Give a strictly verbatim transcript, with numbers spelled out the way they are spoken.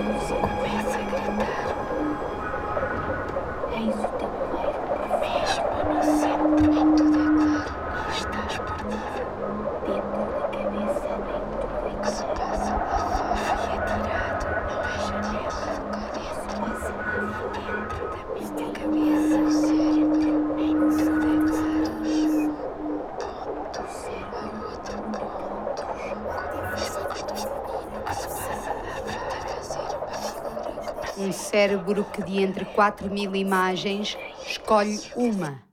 Começa a gritar. Eis o teu meio, mesmo no centro, em tudo é claro e estás perdida. Dentro da cabeça, nem tudo é claro. Que se passa lá fora foi atirado, não é janela. Cá dentro, dentro da minha cabeça, o cérebro, nem tudo é claro. Ponto, a outro ponto. Que se passa lá para fazer uma figura. Um cérebro que de entre quatro mil imagens escolhe uma.